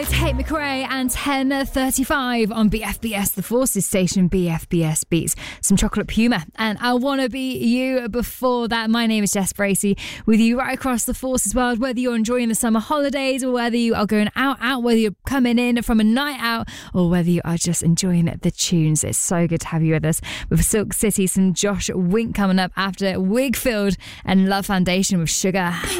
It's Tate McRae and 10:35 on BFBS, the Forces station, BFBS Beats. Some Chocolate Puma and I Wanna Be You before that. My name is Jess Bracey with you right across the Forces world, whether you're enjoying the summer holidays or whether you are going out, whether you're coming in from a night out or whether you are just enjoying the tunes. It's so good to have you with us. With Silk City, some Josh Wink coming up after Wigfield and Love Foundation with Sugar.